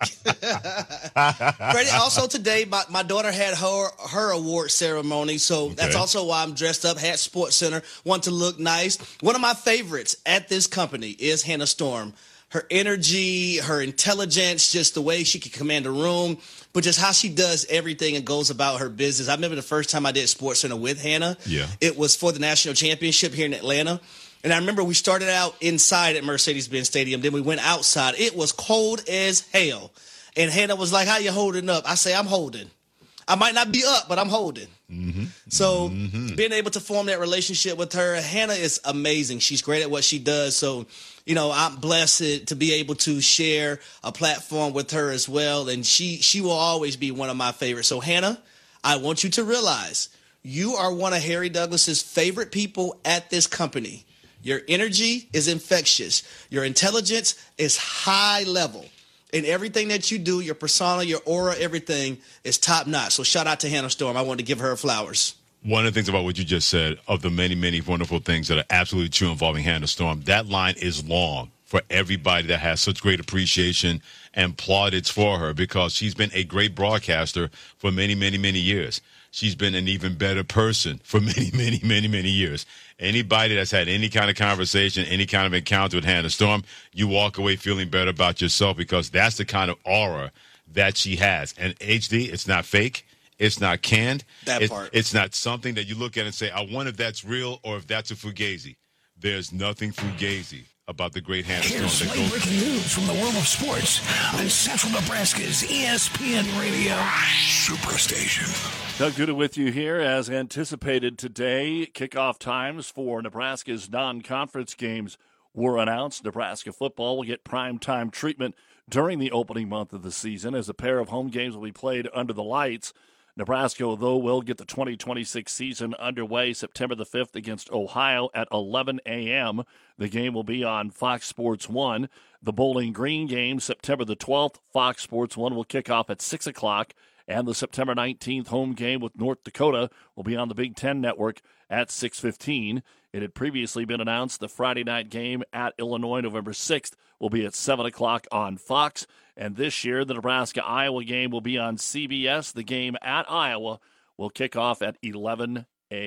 Freddie, also today, my daughter had her award ceremony, so that's also why I'm dressed up. Had Sports Center, want to look nice. One of my favorites at this company is Hannah Storm. Her energy, her intelligence, just the way she can command a room, but just how she does everything and goes about her business. I remember the first time I did Sports Center with Hannah. Yeah. It was for the national championship here in Atlanta. And I remember we started out inside at Mercedes-Benz Stadium. Then we went outside. It was cold as hell. And Hannah was like, how you holding up? I say, I'm holding. I might not be up, but I'm holding. Mm-hmm. So being able to form that relationship with her, Hannah is amazing. She's great at what she does. So, you know, I'm blessed to be able to share a platform with her as well. And she will always be one of my favorites. So, Hannah, I want you to realize you are one of Harry Douglas's favorite people at this company. Your energy is infectious. Your intelligence is high level. And everything that you do, your persona, your aura, everything is top notch. So shout out to Hannah Storm. I wanted to give her flowers. One of the things about what you just said, of the many, many wonderful things that are absolutely true involving Hannah Storm, that line is long for everybody that has such great appreciation and plaudits for her, because she's been a great broadcaster for many, many, many years. She's been an even better person for many, many, many, many years. Anybody that's had any kind of conversation, any kind of encounter with Hannah Storm, you walk away feeling better about yourself, because that's the kind of aura that she has. And HD, it's not fake. It's not canned. It's not something that you look at and say, I wonder if that's real or if that's a fugazi. There's nothing fugazi about the great Hannah Storm. Here's late breaking news from the world of sports on Central Nebraska's ESPN Radio Superstation. Doug Duda with you here. As anticipated today, kickoff times for Nebraska's non-conference games were announced. Nebraska football will get primetime treatment during the opening month of the season, as a pair of home games will be played under the lights. Nebraska, though, will get the 2026 season underway September the 5th against Ohio at 11 a.m. The game will be on Fox Sports 1. The Bowling Green game, September the 12th, Fox Sports 1 will kick off at 6 o'clock. And the September 19th home game with North Dakota will be on the Big Ten Network at 6:15. It had previously been announced the Friday night game at Illinois, November 6th, will be at 7 o'clock on Fox. And this year, the Nebraska-Iowa game will be on CBS. The game at Iowa will kick off at 11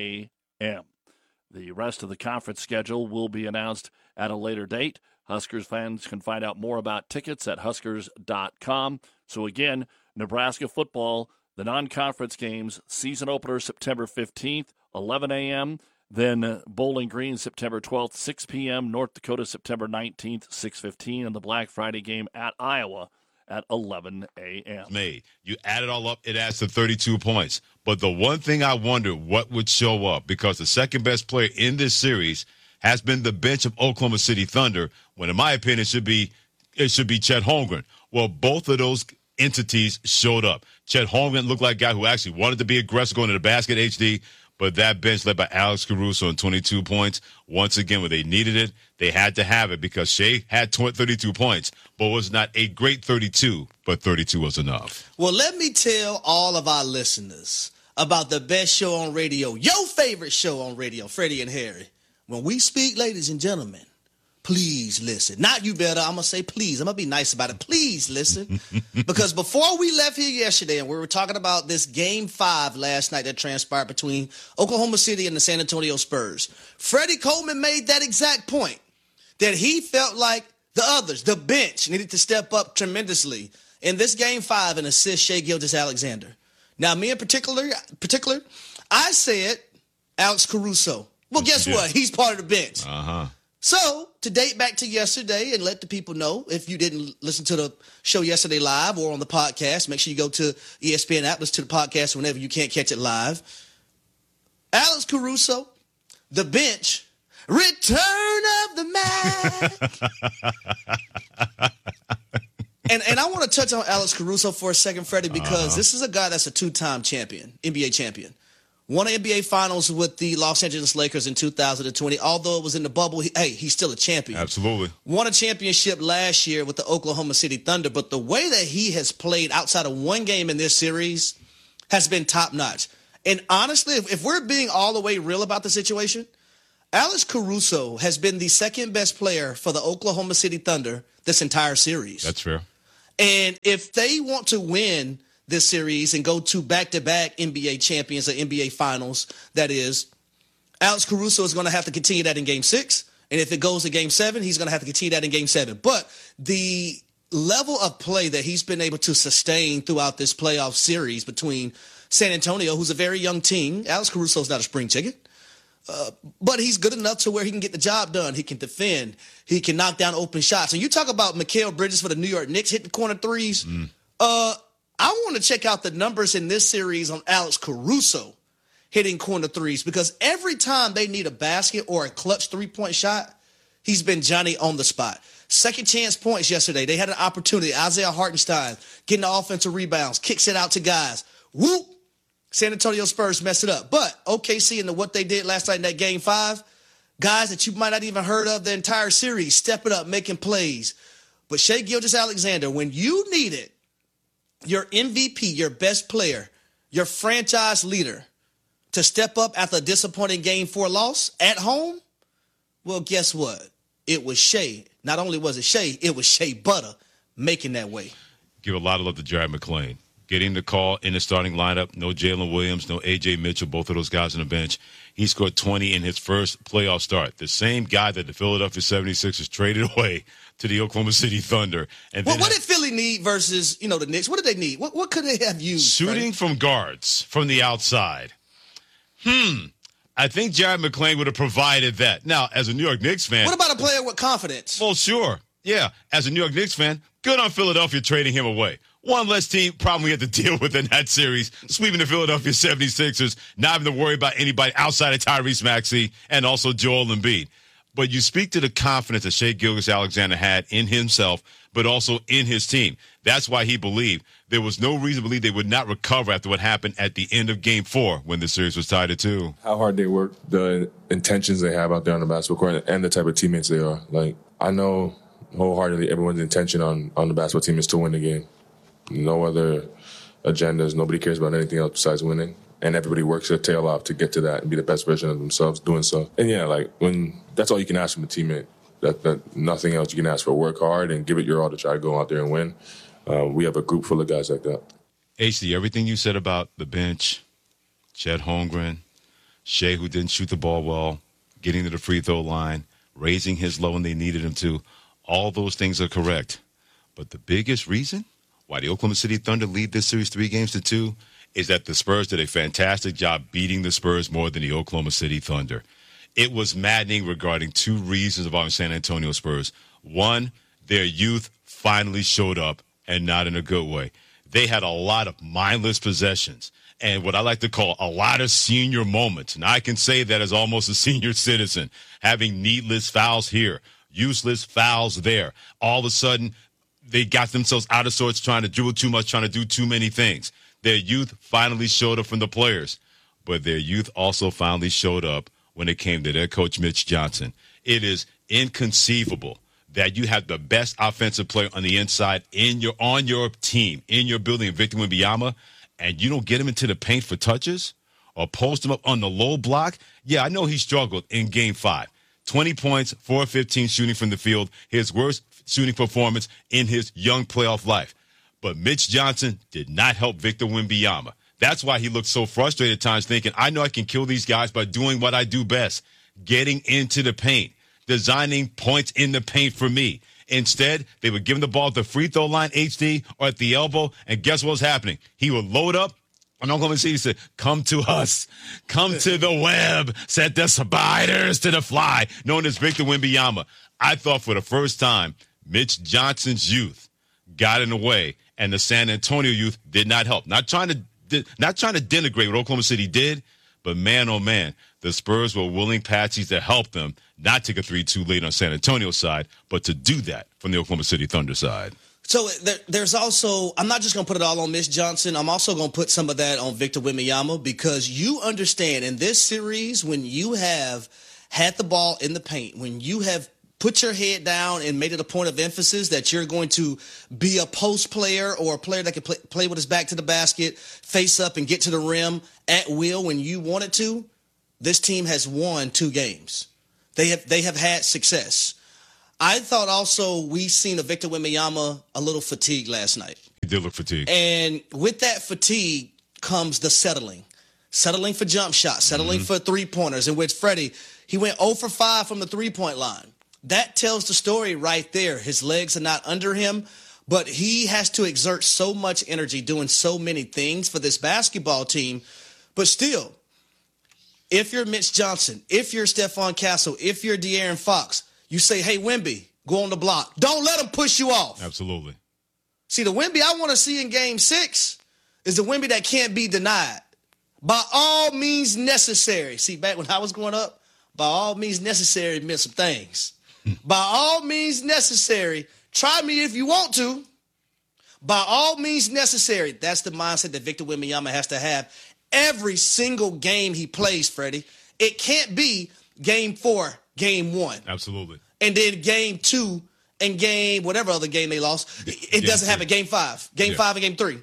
a.m. The rest of the conference schedule will be announced at a later date. Huskers fans can find out more about tickets at Huskers.com. So again, Nebraska football, the non-conference games, season opener September 15th, 11 a.m., then Bowling Green September 12th, 6 p.m., North Dakota September 19th, 6:15, and the Black Friday game at Iowa at 11 a.m. You add it all up, it adds to 32 points. But the one thing I wonder what would show up, because the second best player in this series has been the bench of Oklahoma City Thunder, when in my opinion it should be Chet Holmgren. Well, both of those entities showed up. Chet Holmgren looked like a guy who actually wanted to be aggressive going to the basket, HD, but that bench led by Alex Caruso on 22 points. Once again, when they needed it, they had to have it, because Shea had 32 points, but was not a great 32, but 32 was enough. Well, let me tell all of our listeners about the best show on radio, your favorite show on radio, Freddie and Harry. When we speak, ladies and gentlemen, please listen. Not you better. I'm going to say please. I'm going to be nice about it. Please listen. Because before we left here yesterday, and we were talking about this Game 5 last night that transpired between Oklahoma City and the San Antonio Spurs, Freddie Coleman made that exact point, that he felt like the others, the bench, needed to step up tremendously in this Game 5 and assist Shai Gilgeous-Alexander. Now, me in particular, I said Alex Caruso. Well, guess what? He's part of the bench. Uh-huh. So, to date back to yesterday and let the people know, if you didn't listen to the show yesterday live or on the podcast, make sure you go to ESPN app, listen to the podcast whenever you can't catch it live. Alex Caruso, the bench, return of the Mac. And I want to touch on Alex Caruso for a second, Freddie, because this is a guy that's a two-time champion, NBA champion. Won an NBA Finals with the Los Angeles Lakers in 2020. Although it was in the bubble, he's still a champion. Absolutely. Won a championship last year with the Oklahoma City Thunder. But the way that he has played outside of one game in this series has been top-notch. And honestly, if we're being all the way real about the situation, Alex Caruso has been the second-best player for the Oklahoma City Thunder this entire series. That's fair. And if they want to win this series and go to back-to-back NBA champions or NBA finals, that is, Alex Caruso is going to have to continue that in Game 6. And if it goes to Game 7, he's going to have to continue that in Game 7. But the level of play that he's been able to sustain throughout this playoff series between San Antonio, who's a very young team. Alex Caruso's not a spring chicken. But he's good enough to where he can get the job done. He can defend. He can knock down open shots. And you talk about Mikal Bridges for the New York Knicks hitting corner threes. I want to check out the numbers in this series on Alex Caruso hitting corner threes, because every time they need a basket or a clutch three-point shot, he's been Johnny on the spot. Second chance points yesterday. They had an opportunity. Isaiah Hartenstein getting the offensive rebounds, kicks it out to guys. Whoop! San Antonio Spurs mess it up. But OKC and what they did last night in that Game 5, guys that you might not even heard of the entire series, stepping up, making plays. But Shai Gilgeous-Alexander, when you needed your MVP, your best player, your franchise leader, to step up after a disappointing Game 4 loss at home, well, guess what? It was Shai. Not only was it Shai, it was Shea Butter making that way. Give a lot of love to Jared McClain. Getting the call in the starting lineup, no Jalen Williams, no A.J. Mitchell, both of those guys on the bench. He scored 20 in his first playoff start. The same guy that the Philadelphia 76ers traded away to the Oklahoma City Thunder. And what did Philly need versus, the Knicks? What did they need? What could they have used? Shooting from guards from the outside. I think Jared McClain would have provided that. Now, as a New York Knicks fan. What about a player with confidence? Well, sure. Yeah. As a New York Knicks fan, good on Philadelphia trading him away. One less team problem we had to deal with in that series, sweeping the Philadelphia 76ers, not having to worry about anybody outside of Tyrese Maxey and also Joel Embiid. But you speak to the confidence that Shai Gilgeous-Alexander had in himself, but also in his team. That's why he believed there was no reason to believe they would not recover after what happened at the end of Game 4 when the series was tied at 2. How hard they work, the intentions they have out there on the basketball court, and the type of teammates they are. Like, I know wholeheartedly everyone's intention on the basketball team is to win the game. No other agendas. Nobody cares about anything else besides winning. And everybody works their tail off to get to that and be the best version of themselves doing so. And yeah, like, when that's all you can ask from a teammate. That nothing else you can ask for. Work hard and give it your all to try to go out there and win. We have a group full of guys like that. HD, everything you said about the bench, Chet Holmgren, Shai, who didn't shoot the ball well, getting to the free throw line, raising his low when they needed him to, all those things are correct. But the biggest reason why the Oklahoma City Thunder lead this series 3-2 is that the Spurs did a fantastic job beating the Spurs more than the Oklahoma City Thunder. It was maddening regarding two reasons about San Antonio Spurs. One, their youth finally showed up, and not in a good way. They had a lot of mindless possessions and what I like to call a lot of senior moments. And I can say that as almost a senior citizen, having needless fouls here, useless fouls there. All of a sudden, they got themselves out of sorts, trying to dribble too much, trying to do too many things. Their youth finally showed up from the players, but their youth also finally showed up when it came to their coach, Mitch Johnson. It is inconceivable that you have the best offensive player on the inside on your team, in your building, Victor Wembanyama, and you don't get him into the paint for touches or post him up on the low block. Yeah, I know he struggled in Game 5. 20 points, 4-15 shooting from the field, his worst shooting performance in his young playoff life. But Mitch Johnson did not help Victor Wembanyama. That's why he looked so frustrated at times, thinking, I know I can kill these guys by doing what I do best, getting into the paint, designing points in the paint for me. Instead, they would give him the ball at the free throw line, HD, or at the elbow, and guess what was happening? He would load up, and Oklahoma City said, come to us, come to the web, set the spiders to the fly, known as Victor Wembanyama. I thought for the first time, Mitch Johnson's youth got in the way, and the San Antonio youth did not help. Not trying to denigrate what Oklahoma City did, but man, oh man, the Spurs were willing patsies to help them not take a 3-2 lead on San Antonio's side, but to do that from the Oklahoma City Thunder side. So there's also, I'm not just going to put it all on Mitch Johnson. I'm also going to put some of that on Victor Wembanyama, because you understand in this series, when you have had the ball in the paint, when you have put your head down and made it a point of emphasis that you're going to be a post player or a player that can play with his back to the basket, face up and get to the rim at will when you want it to, this team has won 2 games. They have had success. I thought also we seen a Victor Wembanyama a little fatigued last night. He did look fatigued. And with that fatigue comes the settling. Settling for jump shots, settling for three-pointers, in which Freddie, he went 0 for 5 from the three-point line. That tells the story right there. His legs are not under him, but he has to exert so much energy doing so many things for this basketball team. But still, if you're Mitch Johnson, if you're Stephon Castle, if you're De'Aaron Fox, you say, hey, Wemby, go on the block. Don't let him push you off. Absolutely. See, the Wemby I want to see in Game 6 is the Wemby that can't be denied. By all means necessary. See, back when I was growing up, by all means necessary meant some things. By all means necessary, try me if you want to. By all means necessary, that's the mindset that Victor Wembanyama has to have every single game he plays, Freddie. It can't be Game 4, Game 1. Absolutely. And then Game 2 and whatever other game they lost. It doesn't have a Game 5. Game 5 and Game 3.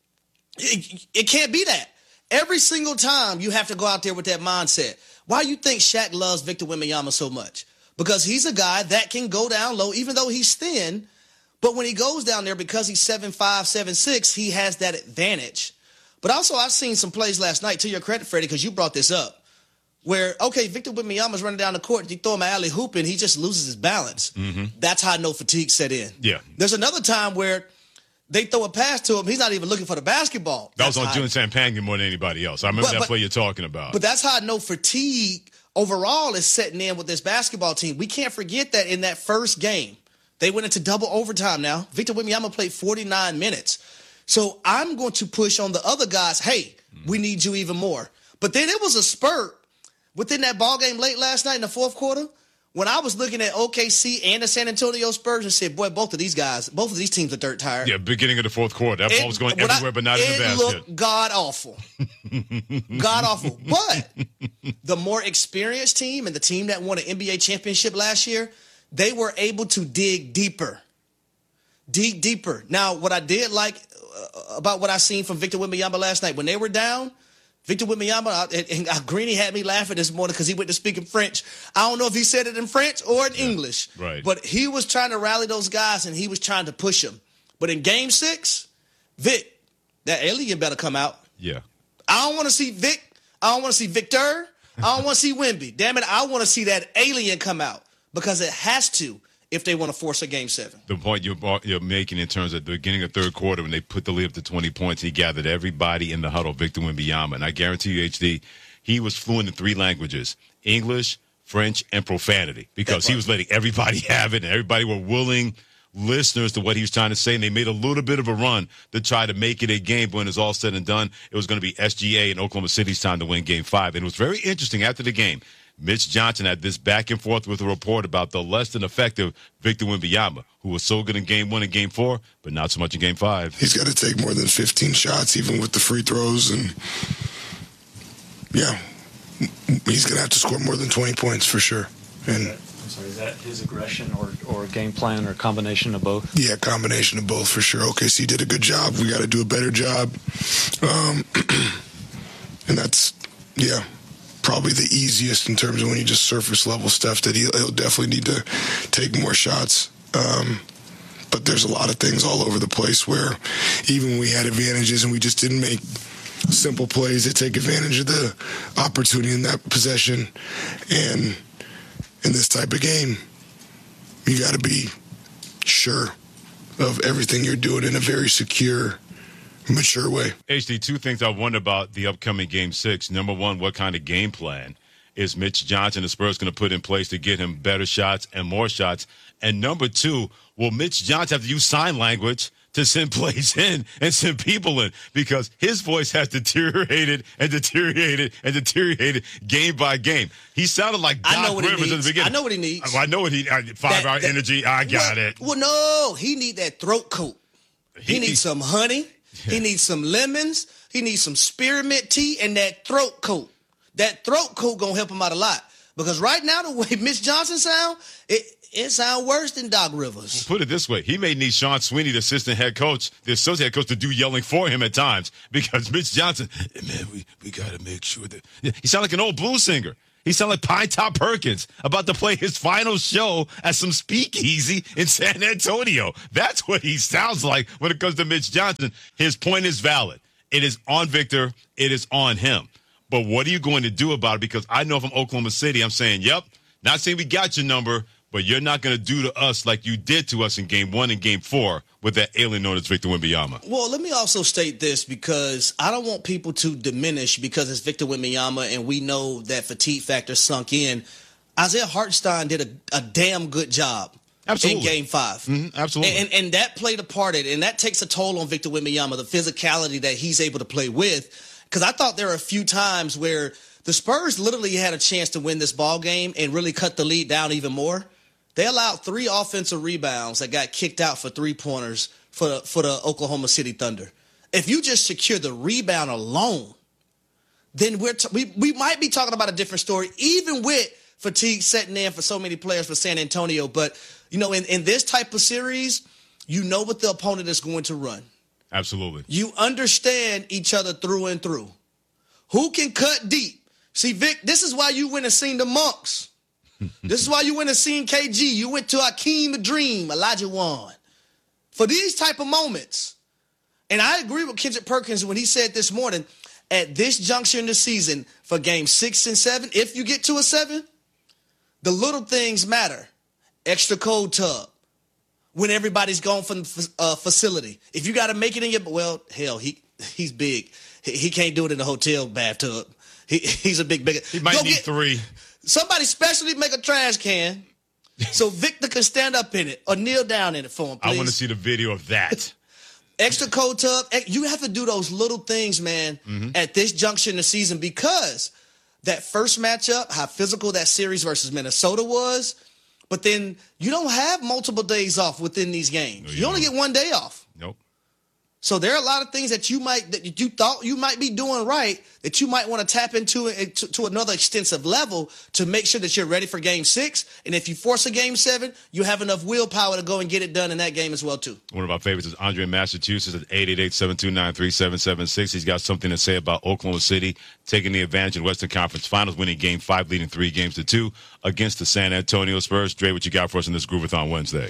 It can't be that. Every single time you have to go out there with that mindset. Why you think Shaq loves Victor Wembanyama so much? Because he's a guy that can go down low, even though he's thin. But when he goes down there, because he's 7'5", 7'6", he has that advantage. But also, I've seen some plays last night, to your credit, Freddie, because you brought this up, where, okay, Victor Wembanyama's running down the court, you throw him an alley-hoop, and he just loses his balance. That's how no fatigue set in. Yeah. There's another time where they throw a pass to him, he's not even looking for the basketball. That was on June Sampagna more than anybody else. I remember that play you're talking about. But that's how no fatigue overall is setting in with this basketball team. We can't forget that in that first game, they went into double overtime now. Victor Wembanyama played 49 minutes. So I'm going to push on the other guys, hey, we need you even more. But then it was a spurt within that ball game late last night in the fourth quarter when I was looking at OKC and the San Antonio Spurs and said, boy, both of these teams are dirt tired. Yeah, beginning of the fourth quarter. That ball was going everywhere but not in the basket. It looked god-awful. God-awful. But the more experienced team and the team that won an NBA championship last year, they were able to dig deeper. Dig deeper. Now, what I did like about what I seen from Victor Wembanyama last night, when they were down, Victor Wembanyama, and Greeny had me laughing this morning because he went to speak in French. I don't know if he said it in French or in English. Right. But he was trying to rally those guys, and he was trying to push them. But in Game 6, Vic, that alien better come out. Yeah. I don't want to see Vic. I don't want to see Victor. I don't want to see Wemby. Damn it, I want to see that alien come out because it has to if they want to force a Game 7. The point you're making in terms of the beginning of third quarter when they put the lead up to 20 points, he gathered everybody in the huddle, Victor Wembanyama. And I guarantee you, HD, he was fluent in 3 languages, English, French, and profanity, because he was letting everybody have it, and everybody were willing listeners to what he was trying to say, and they made a little bit of a run to try to make it a game. But when it's all said and done, it was going to be SGA and Oklahoma City's time to win Game 5. And it was very interesting after the game. Mitch Johnson had this back and forth with a report about the less than effective Victor Wembanyama, who was so good in Game 1 and Game 4, but not so much in Game 5. He's got to take more than 15 shots, even with the free throws. And, yeah, he's going to have to score more than 20 points for sure. And I'm sorry, is that his aggression or game plan or a combination of both? Yeah, combination of both for sure. OKC did a good job. We got to do a better job. And that's, yeah, probably the easiest in terms of when you just surface level stuff that he'll definitely need to take more shots. But there's a lot of things all over the place where even when we had advantages and we just didn't make simple plays that take advantage of the opportunity in that possession. And in this type of game, you got to be sure of everything you're doing in a very secure, mature way. HD, 2 things I wonder about the upcoming Game 6. Number one, what kind of game plan is Mitch Johnson, the Spurs, going to put in place to get him better shots and more shots? And number 2, will Mitch Johnson have to use sign language to send plays in and send people in? Because his voice has deteriorated and deteriorated and deteriorated game by game. He sounded like Doc Rivers at the beginning. I know what he needs. I know what he 5-hour energy. I got it. Well, no, he need that throat coat. He needs some honey. He needs some lemons. He needs some spearmint tea and that throat coat. That throat coat going to help him out a lot. Because right now, the way Mitch Johnson sound, it sounds worse than Doc Rivers. Put it this way. He may need Sean Sweeney, the assistant head coach, the associate head coach, to do yelling for him at times. Because Mitch Johnson, hey, man, we got to make sure that... He sounds like an old blues singer. He sounded like Pine Top Perkins about to play his final show at some speakeasy in San Antonio. That's what he sounds like when it comes to Mitch Johnson. His point is valid. It is on Victor. It is on him. But what are you going to do about it? Because I know from Oklahoma City, I'm saying, yep, not saying we got your number, but you're not going to do to us like you did to us in Game 1 and Game 4 with that alien known as Victor Wembanyama. Well, let me also state this, because I don't want people to diminish because it's Victor Wembanyama and we know that fatigue factor sunk in. Isaiah Hartenstein did a damn good job in Game 5. Mm-hmm, absolutely. And that played a part in it, and that takes a toll on Victor Wembanyama, the physicality that he's able to play with. Because I thought there were a few times where the Spurs literally had a chance to win this ball game and really cut the lead down even more. They allowed 3 offensive rebounds that got kicked out for 3-pointers for the Oklahoma City Thunder. If you just secure the rebound alone, then we might be talking about a different story, even with fatigue setting in for so many players for San Antonio. But, you know, in this type of series, you know what the opponent is going to run. Absolutely. You understand each other through and through. Who can cut deep? See, Vic, this is why you went and seen the Monks. This is why you went and seen KG. You went to Akeem the Dream, Elijah Wan. For these type of moments, and I agree with Kendrick Perkins when he said this morning, at this juncture in the season, for Game 6 and 7, if you get to a 7, the little things matter. Extra cold tub. When everybody's gone from the facility. If you got to make it in your, well, hell, he's big. He can't do it in a hotel bathtub. He's a big. He might need 3. Somebody specially make a trash can so Victor can stand up in it or kneel down in it for him, please. I want to see the video of that. Extra cold tub. You have to do those little things, man, at this juncture in the season, because that first matchup, how physical that series versus Minnesota was, but then you don't have multiple days off within these games. No, you only get 1 day off. Nope. So there are a lot of things that you thought you might be doing right that you might want to tap into to another extensive level to make sure that you're ready for Game 6. And if you force a Game 7, you have enough willpower to go and get it done in that game as well, too. One of our favorites is Andre in Massachusetts at 888-729-3776. He's got something to say about Oklahoma City taking the advantage in Western Conference Finals, winning Game 5, leading 3-2 against the San Antonio Spurs. Dre, what you got for us in this Groovathon Wednesday?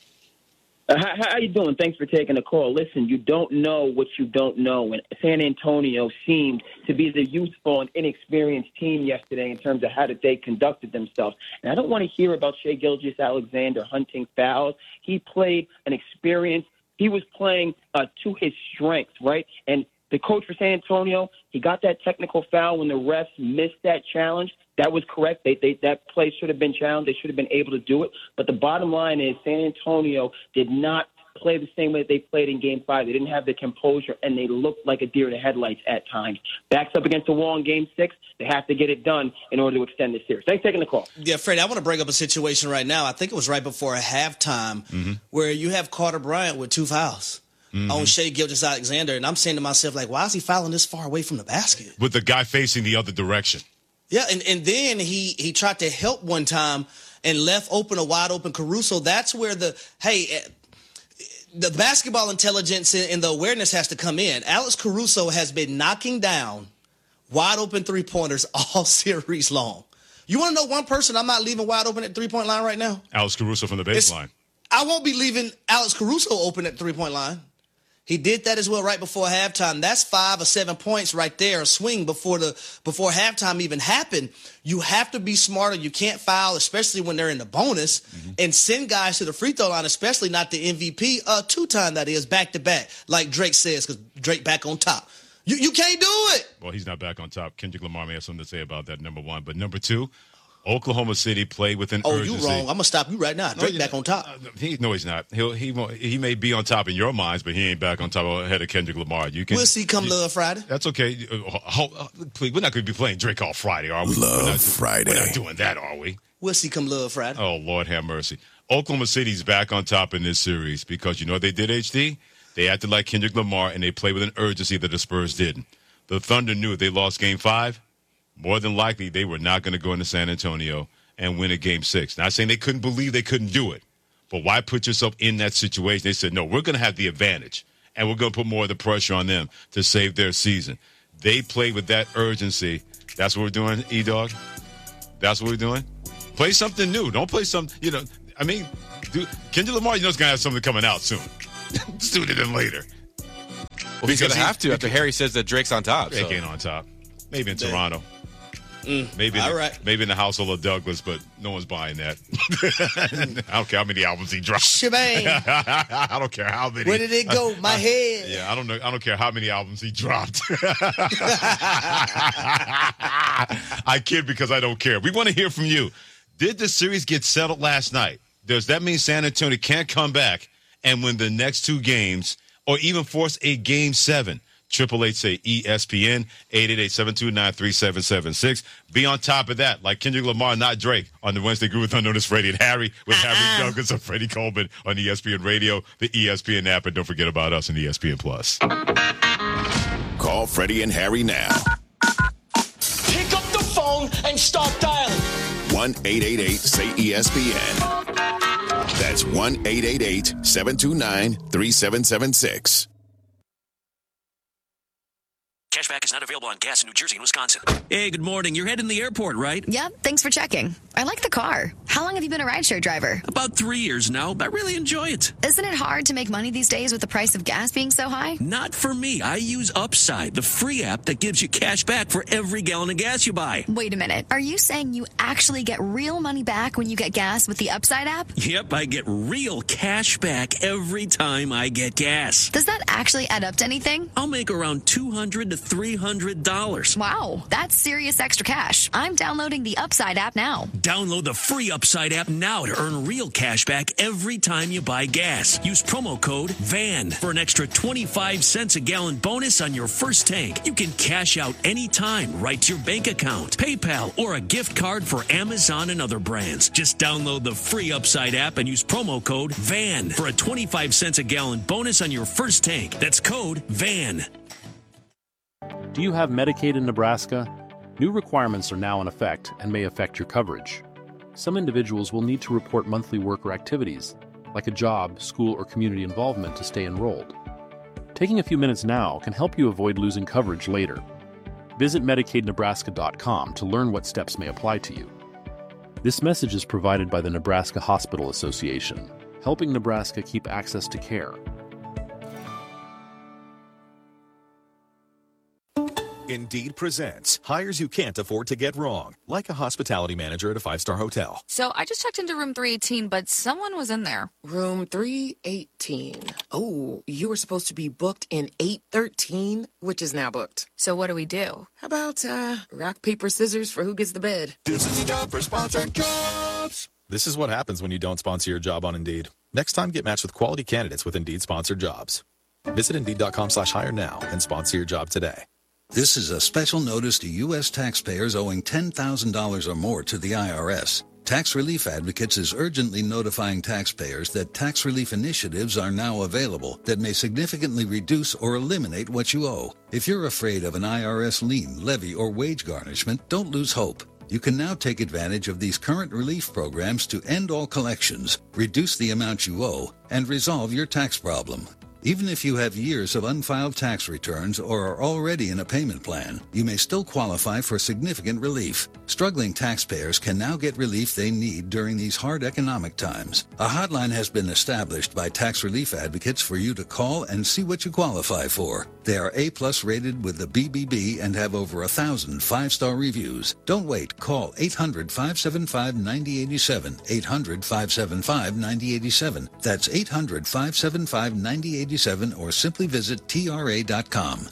How you doing? Thanks for taking the call. Listen, you don't know what you don't know. And San Antonio seemed to be the youthful and inexperienced team yesterday in terms of how they conducted themselves. And I don't want to hear about Shai Gilgeous-Alexander hunting fouls. He played an experience. He was playing to his strengths, right? And the coach for San Antonio, he got that technical foul when the refs missed that challenge. That was correct. That play should have been challenged. They should have been able to do it. But the bottom line is San Antonio did not play the same way that they played in Game 5. They didn't have the composure, and they looked like a deer in the headlights at times. Backs up against the wall in Game 6. They have to get it done in order to extend this series. Thanks for taking the call. Yeah, Freddie, I want to bring up a situation right now. I think it was right before halftime where you have Carter Bryant with 2 fouls. On Shai Gilgeous-Alexander, and I'm saying to myself, like, why is he fouling this far away from the basket? With the guy facing the other direction. Yeah, and then he tried to help one time and left open a wide open Caruso. That's where the basketball intelligence and the awareness has to come in. Alex Caruso has been knocking down wide open 3-pointers all series long. You want to know one person I'm not leaving wide open at 3-point line right now? Alex Caruso from the baseline. I won't be leaving Alex Caruso open at 3-point line. He did that as well right before halftime. That's 5 or 7 points right there, a swing before halftime even happened. You have to be smarter. You can't foul, especially when they're in the bonus, and send guys to the free throw line, especially not the MVP, 2-time that is, back-to-back, like Drake says, because Drake back on top. You can't do it. Well, he's not back on top. Kendrick Lamar may have something to say about that, number one. But number 2, Oklahoma City played with an urgency. You wrong. I'm going to stop you right now. Drake back on top. No, he's not. He may be on top in your minds, but he ain't back on top ahead of Kendrick Lamar. We'll see come Love Friday. That's okay. Please, we're not going to be playing Drake all Friday, are we? Friday. We're not doing that, are we? We'll see come Love Friday. Oh, Lord have mercy. Oklahoma City's back on top in this series because you know what they did, HD? They acted like Kendrick Lamar, and they played with an urgency that the Spurs didn't. The Thunder knew if they lost Game 5, more than likely they were not going to go into San Antonio and win a Game 6. Not saying they couldn't believe they couldn't do it, but why put yourself in that situation? They said, no, we're going to have the advantage, and we're going to put more of the pressure on them to save their season. They played with that urgency. That's what we're doing, E-Dog? That's what we're doing? Play something new. Don't play something, Kendrick Lamar, he's going to have something coming out soon. Sooner than later. Well, he's going to have to after Harry says that Drake's on top. Drake ain't on top. Maybe in Toronto. Maybe in the household of Douglas, but no one's buying that. I don't care how many albums he dropped. Shebang. I don't care how many. Where did it go? My head. Yeah, I don't know. I don't care how many albums he dropped. I kid because I don't care. We want to hear from you. Did the series get settled last night? Does that mean San Antonio can't come back and win the next 2 games or even force a Game 7? 888 say ESPN, 888-729-3776. Be on top of that, like Kendrick Lamar, not Drake, on the Wednesday Groove with Unnoticed Radio. And Harry with Harry Douglas and Freddie Coleman on ESPN Radio, the ESPN app, and don't forget about us on ESPN Plus. Call Freddie and Harry now. Pick up the phone and start dialing. 1-888-SAY-ESPN. That's 1-888-729-3776. Cashback is not available on gas in New Jersey and Wisconsin. Hey, good morning. You're heading to the airport, right? Yep, thanks for checking. I like the car. How long have you been a rideshare driver? About 3 years now. I really enjoy it. Isn't it hard to make money these days with the price of gas being so high? Not for me. I use Upside, the free app that gives you cash back for every gallon of gas you buy. Wait a minute. Are you saying you actually get real money back when you get gas with the Upside app? Yep, I get real cash back every time I get gas. Does that actually add up to anything? I'll make around $200 to $300. Wow, that's serious extra cash. I'm downloading the Upside app now. Download the free Upside app now to earn real cash back every time you buy gas. Use promo code VAN for an extra 25 cents a gallon bonus on your first tank. You can cash out anytime right to your bank account, PayPal, or a gift card for Amazon and other brands. Just download the free Upside app and use promo code VAN for a 25 cents a gallon bonus on your first tank. That's code VAN. Do you have Medicaid in Nebraska? New requirements are now in effect and may affect your coverage. Some individuals will need to report monthly work or activities, like a job, school, or community involvement to stay enrolled. Taking a few minutes now can help you avoid losing coverage later. Visit MedicaidNebraska.com to learn what steps may apply to you. This message is provided by the Nebraska Hospital Association, helping Nebraska keep access to care. Indeed presents hires you can't afford to get wrong, like a hospitality manager at a 5-star hotel. So I just checked into room 318, but someone was in there. Room 318. Oh, you were supposed to be booked in 813, which is now booked. So what do we do? How about rock, paper, scissors for who gets the bed? This is a job for sponsored jobs. This is what happens when you don't sponsor your job on Indeed. Next time, get matched with quality candidates with Indeed sponsored jobs. Visit Indeed.com/hire now and sponsor your job today. This is a special notice to U.S. taxpayers owing $10,000 or more to the IRS. Tax Relief Advocates is urgently notifying taxpayers that tax relief initiatives are now available that may significantly reduce or eliminate what you owe. If you're afraid of an IRS lien, levy, or wage garnishment, don't lose hope. You can now take advantage of these current relief programs to end all collections, reduce the amount you owe, and resolve your tax problem. Even if you have years of unfiled tax returns or are already in a payment plan, you may still qualify for significant relief. Struggling taxpayers can now get relief they need during these hard economic times. A hotline has been established by Tax Relief Advocates for you to call and see what you qualify for. They are A+ rated with the BBB and have over 1,000 5-star reviews. Don't wait. Call 800-575-9087. 800-575-9087. That's 800-575-9087. Or simply visit TRA.com.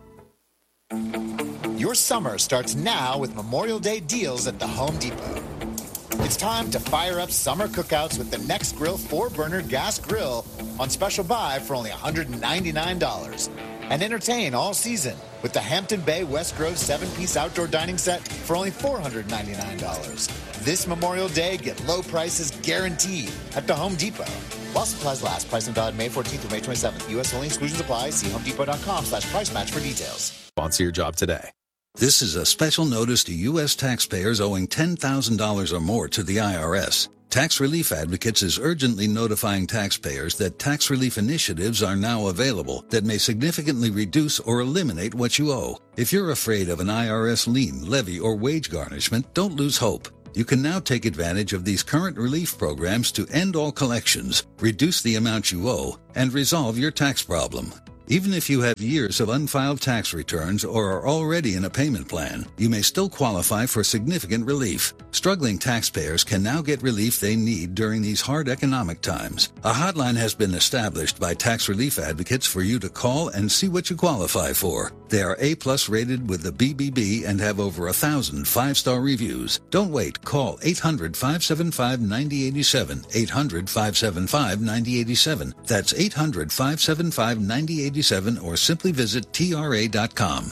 Your summer starts now with Memorial Day deals at the Home Depot. It's time to fire up summer cookouts with the Nextgrill 4-burner gas grill on special buy for only $199. And entertain all season with the Hampton Bay West Grove 7-piece outdoor dining set for only $499. This Memorial Day, get low prices guaranteed at the Home Depot. While supplies last, pricing valid May 14th through May 27th. U.S. only, exclusions apply. See homedepot.com/price match for details. Sponsor your job today. This is a special notice to U.S. taxpayers owing $10,000 or more to the IRS. Tax Relief Advocates is urgently notifying taxpayers that tax relief initiatives are now available that may significantly reduce or eliminate what you owe. If you're afraid of an IRS lien, levy, or wage garnishment, don't lose hope. You can now take advantage of these current relief programs to end all collections, reduce the amount you owe, and resolve your tax problem. Even if you have years of unfiled tax returns or are already in a payment plan, you may still qualify for significant relief. Struggling taxpayers can now get relief they need during these hard economic times. A hotline has been established by tax relief advocates for you to call and see what you qualify for. They are A+ rated with the BBB and have over 1,000 5-star reviews. Don't wait. Call 800-575-9087. 800-575-9087. That's 800-575-9087. Or simply visit TRA.com.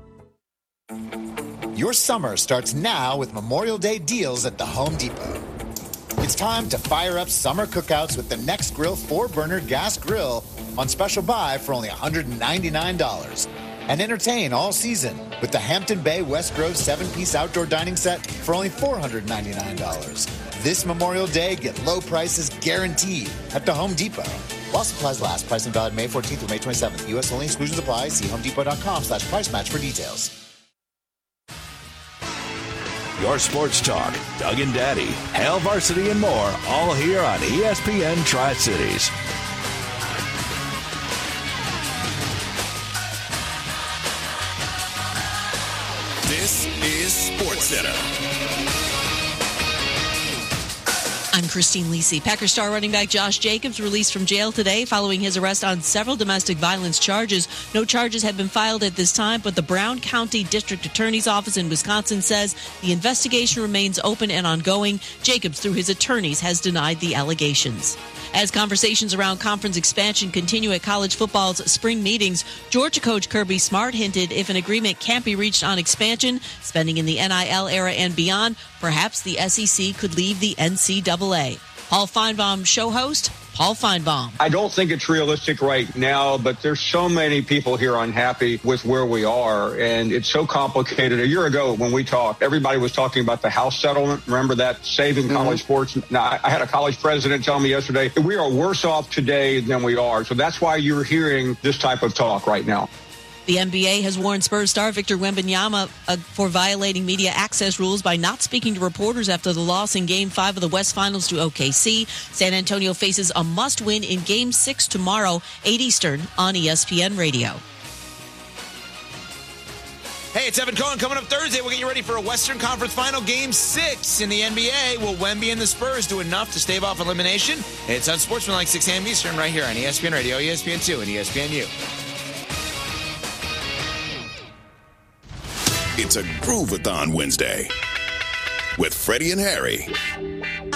Your summer starts now with Memorial Day deals at the Home Depot. It's time to fire up summer cookouts with the NextGrill 4-burner gas grill on special buy for only $199. And entertain all season with the Hampton Bay West Grove 7-piece outdoor dining set for only $499. This Memorial Day, get low prices guaranteed at the Home Depot. While supplies last, price and valid May 14th through May 27th. U.S. only, exclusions apply. See homedepot.com/price match for details. Your sports talk, Doug and Daddy, Hail Varsity and more, all here on ESPN Tri-Cities. This is SportsCenter. I'm Christine Lisi. Packers star running back Josh Jacobs released from jail today following his arrest on several domestic violence charges. No charges have been filed at this time, but the Brown County District Attorney's Office in Wisconsin says the investigation remains open and ongoing. Jacobs, through his attorneys, has denied the allegations. As conversations around conference expansion continue at college football's spring meetings, Georgia coach Kirby Smart hinted if an agreement can't be reached on expansion, spending in the NIL era and beyond, perhaps the SEC could leave the NCAA. Paul Feinbaum, show host. Paul Feinbaum. I don't think it's realistic right now, but there's so many people here unhappy with where we are, and it's so complicated. A year ago when we talked, everybody was talking about the House settlement. Remember that, saving college sports? Now, I had a college president tell me yesterday, we are worse off today than we are. So that's why you're hearing this type of talk right now. The NBA has warned Spurs star Victor Wembanyama for violating media access rules by not speaking to reporters after the loss in Game 5 of the West Finals to OKC. San Antonio faces a must-win in Game 6 tomorrow, 8 Eastern, on ESPN Radio. Hey, it's Evan Cohen. Coming up Thursday, we'll get you ready for a Western Conference Final Game 6 in the NBA. Will Wemby and the Spurs do enough to stave off elimination? It's Unsportsmanlike 6 a.m. Eastern right here on ESPN Radio, ESPN2, and ESPNU. It's a Groove-a-thon Wednesday with Freddie and Harry.